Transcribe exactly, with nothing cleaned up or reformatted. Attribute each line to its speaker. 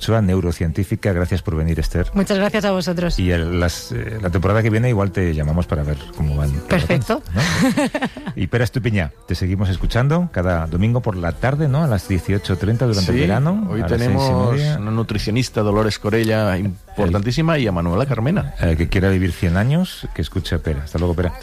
Speaker 1: Ochoa, neurocientífica. Gracias por venir, Esther.
Speaker 2: Muchas gracias a vosotros.
Speaker 1: Y el, las, eh, la temporada que viene igual te llamamos para ver cómo van.
Speaker 2: Perfecto.
Speaker 1: ¿No? Y Pera Estupiñá, te seguimos escuchando cada domingo por la tarde, ¿no? A las dieciocho treinta durante
Speaker 3: sí,
Speaker 1: el verano.
Speaker 3: Hoy tenemos una nutricionista, Dolores Corella, importantísima, el, y a Manuela Carmena.
Speaker 1: El que quiera vivir cien años, que escuche a Pera. Hasta luego, Pera.